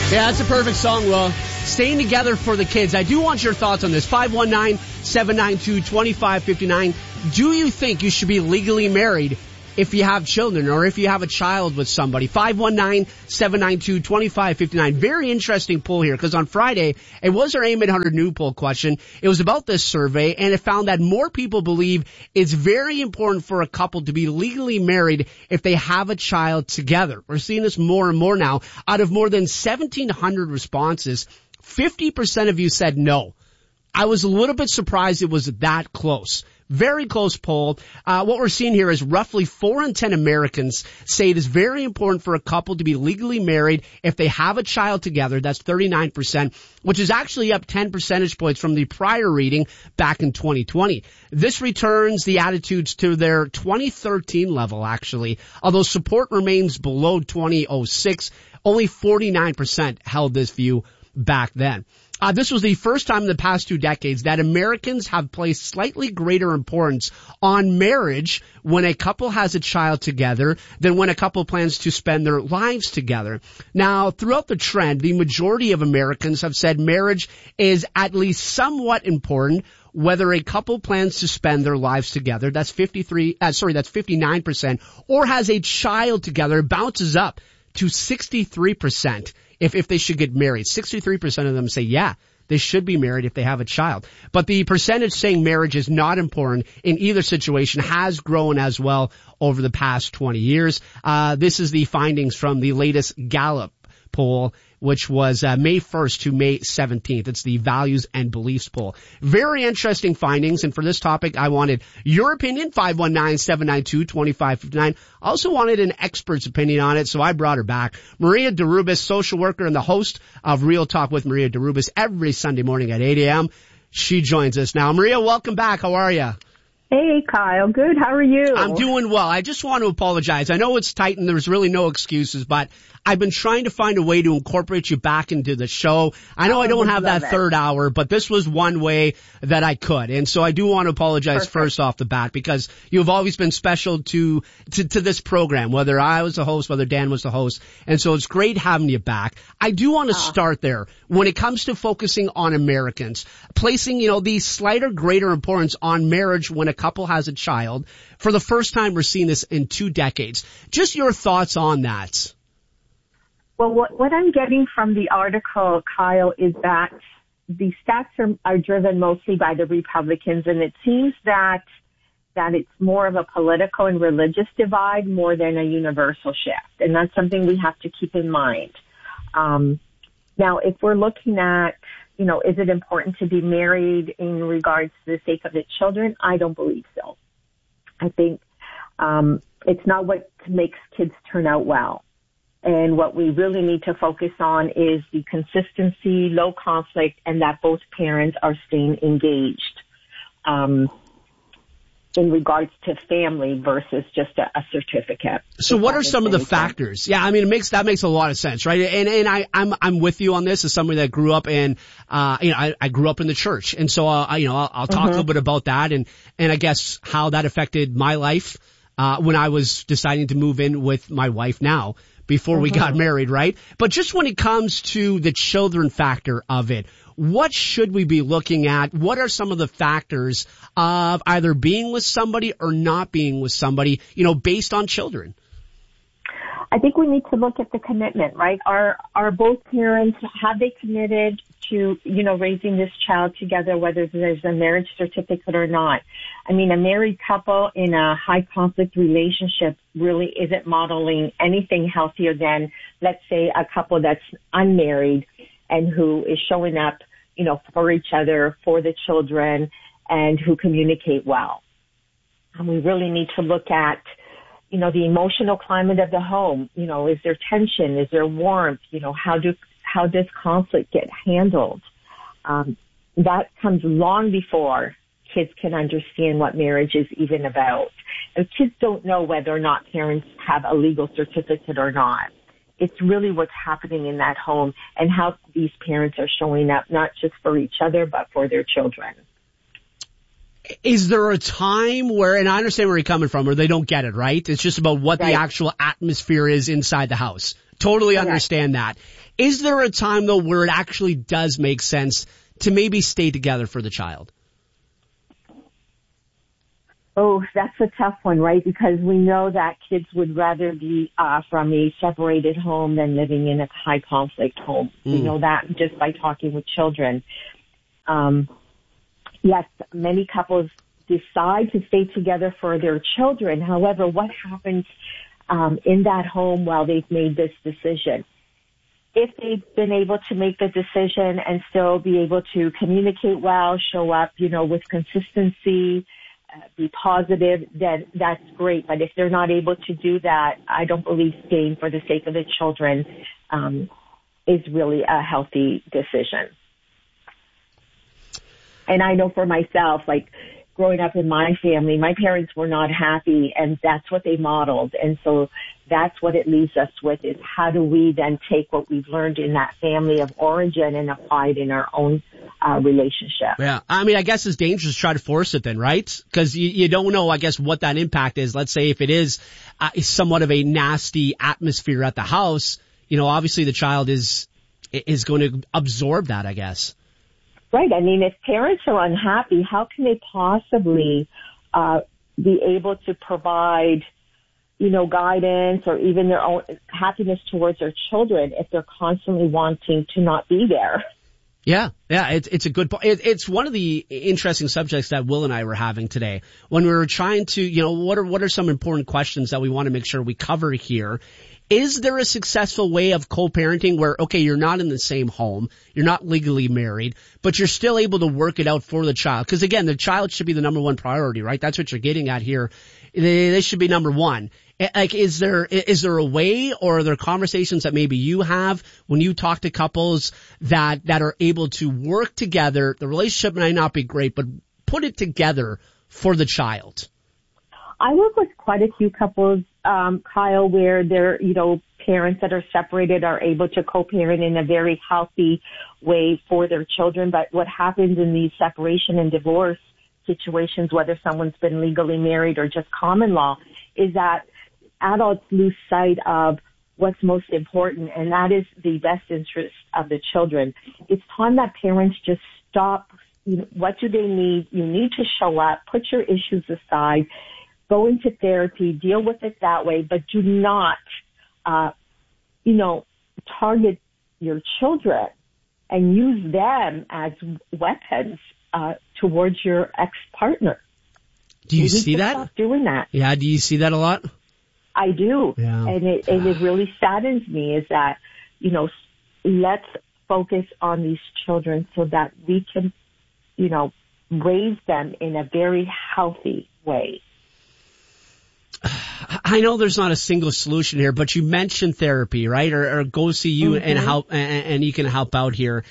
Yeah, that's a perfect song, Will. Staying together for the kids. I do want your thoughts on this. 519-792-2559. Do you think you should be legally married if you have children or if you have a child with somebody? 519-792-2559. Very interesting poll here, because on Friday, it was our AM 800 new poll question. It was about this survey, and it found that more people believe it's very important for a couple to be legally married if they have a child together. We're seeing this more and more now. Out of more than 1,700 responses, 50% of you said no. I was a little bit surprised it was that close. Very close poll. What we're seeing here is roughly 4 in 10 Americans say it is very important for a couple to be legally married if they have a child together. That's 39%, which is actually up 10 percentage points from the prior reading back in 2020. This returns the attitudes to their 2013 level, actually. Although support remains below 2006, only 49% held this view back then. This was the first time in the past 2 decades that Americans have placed slightly greater importance on marriage when a couple has a child together than when a couple plans to spend their lives together. Now, throughout the trend, the majority of Americans have said marriage is at least somewhat important whether a couple plans to spend their lives together. That's 59%, or has a child together, bounces up to 63%. If they should get married. 63% of them say, yeah, they should be married if they have a child. But the percentage saying marriage is not important in either situation has grown as well over the past 20 years. This is the findings from the latest Gallup poll, which was May 1st to May 17th. It's the Values and Beliefs poll. Very interesting findings. And for this topic, I wanted your opinion, 519-792-2559. I also wanted an expert's opinion on it, so I brought her back. Maria Derubis, social worker and the host of Real Talk with Maria Derubis every Sunday morning at 8 a.m. She joins us now. Maria, welcome back. How are you? Hey, Kyle. Good. How are you? I'm doing well. I just want to apologize. I know it's tight and there's really no excuses, but I've been trying to find a way to incorporate you back into the show. I know I don't have that third hour, but this was one way that I could. And so I do want to apologize first off the bat, because you've always been special to this program, whether I was the host, whether Dan was the host. And so it's great having you back. I do want to start there. When it comes to focusing on Americans, placing, the slighter, greater importance on marriage when a couple has a child. For the first time, we're seeing this in 2 decades. Just your thoughts on that. Well, what I'm getting from the article, Kyle, is that the stats are driven mostly by the Republicans, and it seems that it's more of a political and religious divide more than a universal shift. And that's something we have to keep in mind. Now, if we're looking at, is it important to be married in regards to the sake of the children? I don't believe so. I think it's not what makes kids turn out well. And what we really need to focus on is the consistency, low conflict, and that both parents are staying engaged in regards to family versus just a certificate. So what are some of the factors? Yeah, I mean, that makes a lot of sense, right? And I'm with you on this as somebody that grew up in, I grew up in the church. And so, I'll talk a little bit about that and I guess how that affected my life, when I was deciding to move in with my wife now, before we got married, right? But just when it comes to the children factor of it, what should we be looking at? What are some of the factors of either being with somebody or not being with somebody, based on children? I think we need to look at the commitment, right? Are both parents, have they committed to, raising this child together, whether there's a marriage certificate or not? I mean, a married couple in a high conflict relationship really isn't modeling anything healthier than, let's say, a couple that's unmarried and who is showing up, for each other, for the children, and who communicate well. And we really need to look at, the emotional climate of the home. Is there tension? Is there warmth? How does conflict get handled? That comes long before kids can understand what marriage is even about. And kids don't know whether or not parents have a legal certificate or not. It's really what's happening in that home and how these parents are showing up, not just for each other, but for their children. Is there a time where, and I understand where you're coming from, where they don't get it, right? It's just about what the actual atmosphere is inside the house. Totally understand that. Is there a time, though, where it actually does make sense to maybe stay together for the child? Oh, that's a tough one, right? Because we know that kids would rather be from a separated home than living in a high conflict home. We know that just by talking with children. Yes, many couples decide to stay together for their children. However, what happens in that home while they've made this decision? If they've been able to make the decision and still be able to communicate well, show up, with consistency, be positive, then that's great. But if they're not able to do that, I don't believe staying for the sake of the children is really a healthy decision. And I know for myself, like growing up in my family, my parents were not happy, and that's what they modeled. And so that's what it leaves us with, is how do we then take what we've learned in that family of origin and apply it in our own relationship. Yeah. I mean, I guess it's dangerous to try to force it then, right? Because you don't know, I guess, what that impact is. Let's say if it is somewhat of a nasty atmosphere at the house, obviously the child is going to absorb that, I guess. Right. I mean, if parents are unhappy, how can they possibly be able to provide, guidance or even their own happiness towards their children if they're constantly wanting to not be there? Yeah, it's a good point. It's one of the interesting subjects that Will and I were having today when we were trying to, what are some important questions that we want to make sure we cover here. Is there a successful way of co-parenting where, okay, you're not in the same home, you're not legally married, but you're still able to work it out for the child? Because again, the child should be the number one priority, right? That's what you're getting at here. They should be number one. Like, is there a way, or are there conversations that maybe you have when you talk to couples that are able to work together? The relationship might not be great, but put it together for the child. I work with quite a few couples, Kyle, where they're, parents that are separated are able to co-parent in a very healthy way for their children. But what happens in these separation and divorce situations, whether someone's been legally married or just common law, is that adults lose sight of what's most important, and that is the best interest of the children. It's time that parents just stop. What do they need? You need to show up, put your issues aside, go into therapy, deal with it that way, but do not, target your children and use them as weapons towards your ex-partner. Do you see that? Stop doing that. Yeah, do you see that a lot? I do. Yeah. And it really saddens me is that, let's focus on these children so that we can, raise them in a very healthy way. I know there's not a single solution here, but you mentioned therapy, right? Or go see you and help, and you can help out here.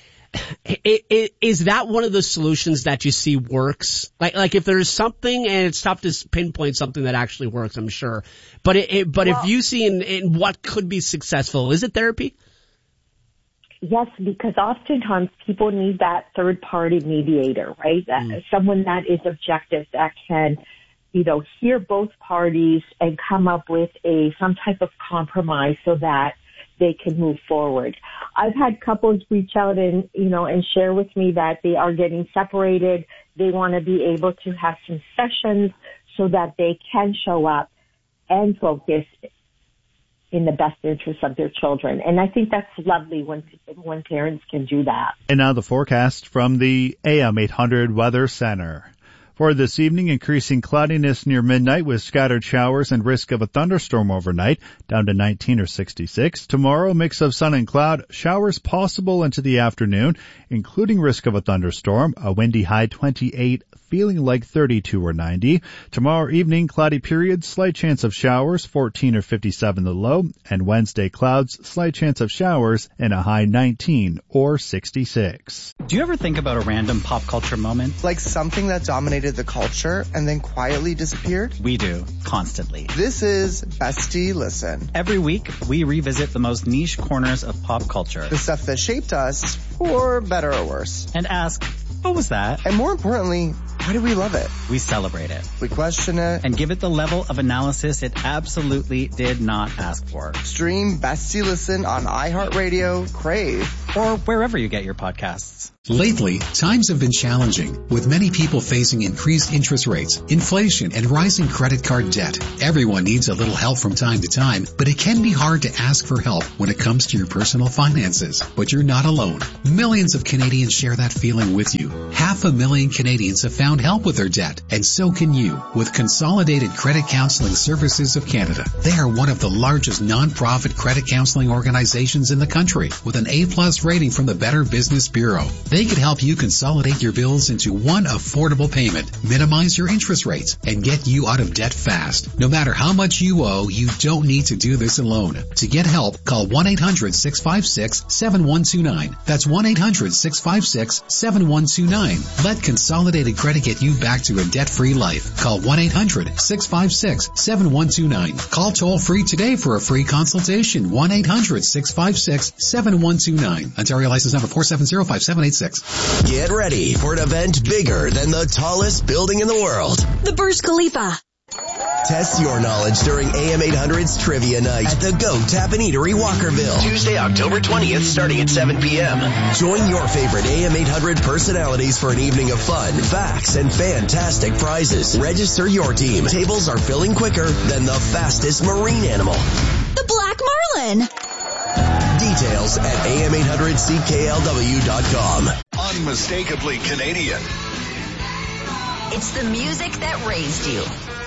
Is that one of the solutions that you see works? Like if there's something, and it's tough to pinpoint something that actually works, I'm sure. But if you see in what could be successful, is it therapy? Yes, because oftentimes people need that third party mediator, right? Someone that is objective, that can, hear both parties and come up with some type of compromise so that they can move forward. I've had couples reach out and share with me that they are getting separated. They want to be able to have some sessions so that they can show up and focus in the best interest of their children. And I think that's lovely when parents can do that. And now the forecast from the AM 800 Weather Center. For this evening, increasing cloudiness near midnight with scattered showers and risk of a thunderstorm overnight, down to 19 or 66. Tomorrow, mix of sun and cloud, showers possible into the afternoon, including risk of a thunderstorm, a windy high 28, feeling like 32 or 90. Tomorrow evening, cloudy periods, slight chance of showers, 14 or 57 the low, and Wednesday clouds, slight chance of showers, and a high 19 or 66. Do you ever think about a random pop culture moment? Like something that dominated the culture and then quietly disappeared? We do, constantly. This is Bestie Listen. Every week, we revisit the most niche corners of pop culture. The stuff that shaped us, for better or worse. And ask, what was that? And more importantly, Why do we love it? We celebrate it. We question it. And give it the level of analysis it absolutely did not ask for. Stream Best You Listen on iHeartRadio, Crave, or wherever you get your podcasts. Lately, times have been challenging, with many people facing increased interest rates, inflation, and rising credit card debt. Everyone needs a little help from time to time, but it can be hard to ask for help when it comes to your personal finances. But you're not alone. Millions of Canadians share that feeling with you. 500,000 Canadians have found help with their debt, and so can you, with Consolidated Credit Counseling Services of Canada. They are one of the largest non-profit credit counseling organizations in the country, with an A+ rating from the Better Business Bureau. They can help you consolidate your bills into one affordable payment, minimize your interest rates, and get you out of debt fast. No matter how much you owe, you don't need to do this alone. To get help, call 1-800-656-7129. That's 1-800-656-7129. Let Consolidated Credit get you back to a debt-free life. Call 1-800-656-7129. Call toll-free today for a free consultation. 1-800-656-7129. Ontario license number 4705786. Get ready for an event bigger than the tallest building in the world. The Burj Khalifa. Test your knowledge during AM 800's Trivia Night at the Go Tap and Eatery, Walkerville. Tuesday, October 20th, starting at 7 p.m. Join your favorite AM 800 personalities for an evening of fun, facts, and fantastic prizes. Register your team. Tables are filling quicker than the fastest marine animal. The Black Marlin. Details at am800cklw.com. Unmistakably Canadian. It's the music that raised you.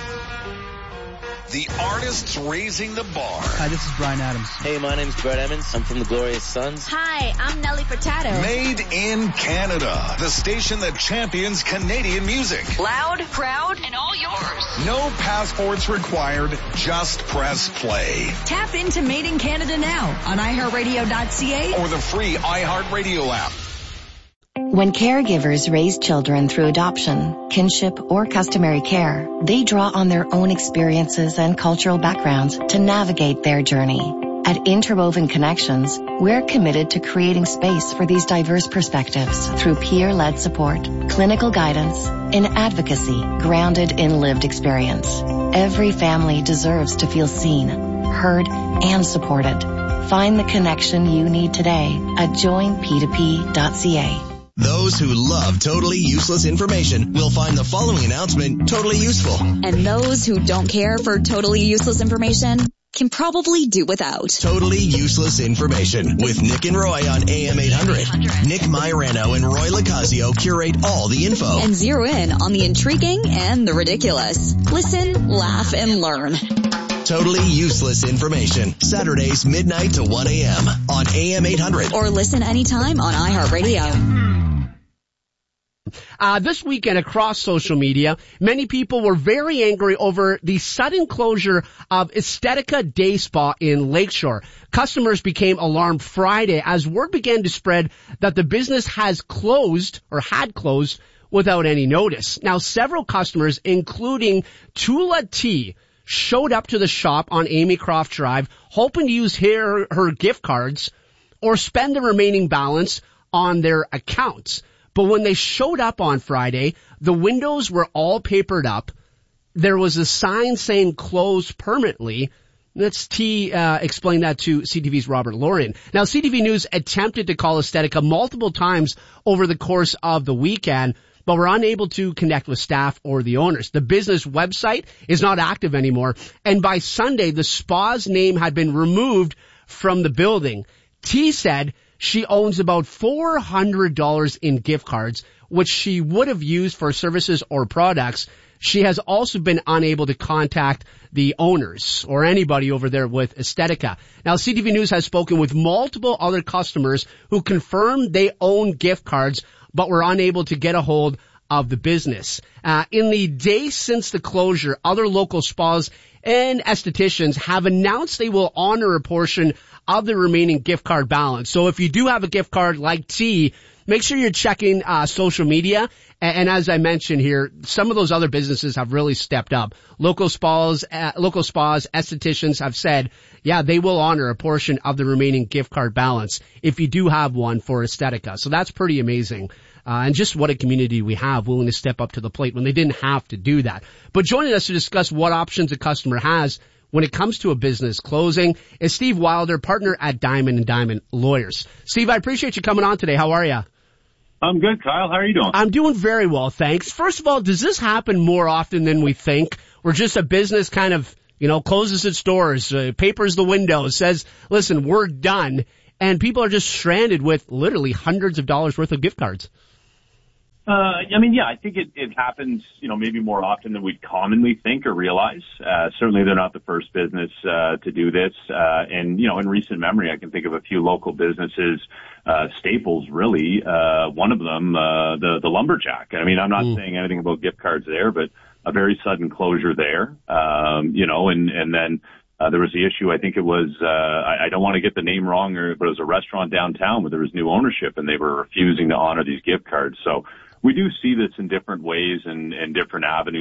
The artists raising the bar. Hi, this is Bryan Adams. Hey, my name's Brett Emmons. I'm from the Glorious Sons. Hi, I'm Nelly Furtado. Made in Canada. The station that champions Canadian music. Loud, proud, and all yours. No passports required. Just press play. Tap into Made in Canada now on iHeartRadio.ca or the free iHeartRadio app. When caregivers raise children through adoption, kinship, or customary care, they draw on their own experiences and cultural backgrounds to navigate their journey. At Interwoven Connections, we're committed to creating space for these diverse perspectives through peer-led support, clinical guidance, and advocacy grounded in lived experience. Every family deserves to feel seen, heard, and supported. Find the connection you need today at joinp2p.ca. Those who love totally useless information will find the following announcement totally useful. And those who don't care for totally useless information can probably do without. Totally useless information with Nick and Roy on AM 800. Nick Mairano and Roy Locasio curate all the info. And zero in on the intriguing and the ridiculous. Listen, laugh, and learn. Totally useless information. Saturdays midnight to 1 a.m. on AM 800. Or listen anytime on iHeartRadio. This weekend across social media, many people were very angry over the sudden closure of Estetica Day Spa in Lakeshore. Customers became alarmed Friday as word began to spread that the business has closed or had closed without any notice. Now, several customers, including Tula T, showed up to the shop on Amy Croft Drive hoping to use her gift cards or spend the remaining balance on their accounts. But when they showed up on Friday, the windows were all papered up. There was a sign saying closed permanently. Let's explain that to CTV's Robert Lorian. Now, CTV News attempted to call Estetica multiple times over the course of the weekend, but were unable to connect with staff or the owners. The business website is not active anymore, and by Sunday, the spa's name had been removed from the building. T said she owns about $400 in gift cards, which she would have used for services or products. She has also been unable to contact the owners or anybody over there with Estetica. Now, CTV News has spoken with multiple other customers who confirmed they own gift cards, but were unable to get a hold of the business. In the days since the closure, other local spas and estheticians have announced they will honor a portion of the remaining gift card balance. So if you do have a gift card like T, make sure you're checking social media. And as I mentioned here, some of those other businesses have really stepped up. Local spas, estheticians have said, yeah, they will honor a portion of the remaining gift card balance if you do have one for Estetica. So that's pretty amazing. And just what a community we have willing to step up to the plate when they didn't have to do that. But joining us to discuss what options a customer has when it comes to a business closing is Steve Wilder, partner at Diamond & Diamond Lawyers. Steve, I appreciate you coming on today. How are you? I'm good, Kyle. How are you doing? I'm doing very well, thanks. First of all, does this happen more often than we think? Where just a business kind of, closes its doors, papers the windows, says, listen, we're done, and people are just stranded with literally hundreds of dollars worth of gift cards? I think it happens, maybe more often than we'd commonly think or realize. Certainly they're not the first business to do this. In recent memory, I can think of a few local businesses, Staples, really, one of them, the Lumberjack. I mean, I'm not saying anything about gift cards there, but a very sudden closure there, and then there was the issue, I think it was, I don't want to get the name wrong, but it was a restaurant downtown where there was new ownership and they were refusing to honor these gift cards. So we do see this in different ways and different avenues.